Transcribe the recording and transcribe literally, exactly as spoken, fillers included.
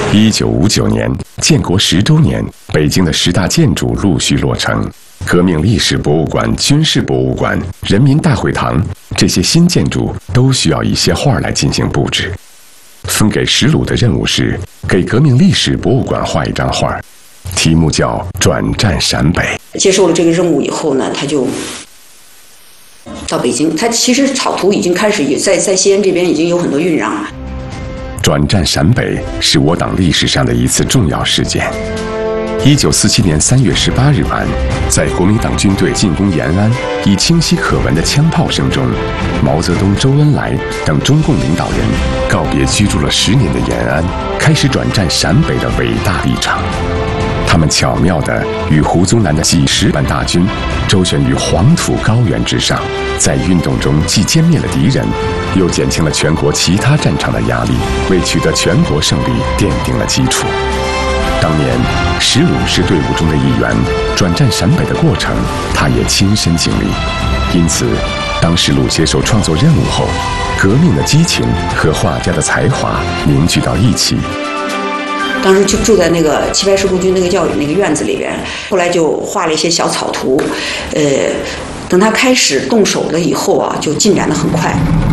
一九五九年，建国十周年，北京的十大建筑陆续落成。革命历史博物馆、军事博物馆、人民大会堂这些新建筑都需要一些画来进行布置。分给石鲁的任务是给革命历史博物馆画一张画，题目叫《转战陕北》。 接受了这个任务以后呢，他就到北京。他其实草图已经开始，也在在西安这边已经有很多酝酿了。 转战陕北是我党历史上的一次重要事件。一九四七年三月十八日晚，在国民党军队进攻延安，以清晰可闻的枪炮声中，毛泽东、周恩来等中共领导人告别居住了十年的延安，开始转战陕北的伟大历程。他们巧妙地与胡宗南的几十万大军周旋于黄土高原之上，在运动中既歼灭了敌人，又减轻了全国其他战场的压力，为取得全国胜利奠定了基础。当年，石鲁是队伍中的一员，转战陕北的过程，他也亲身经历。因此，当石鲁接受创作任务后，革命的激情和画家的才华凝聚到一起。 当时就住在那个七白石国军那个教育那个院子里边，后来就画了一些小草图，呃，等他开始动手了以后啊，就进展得很快。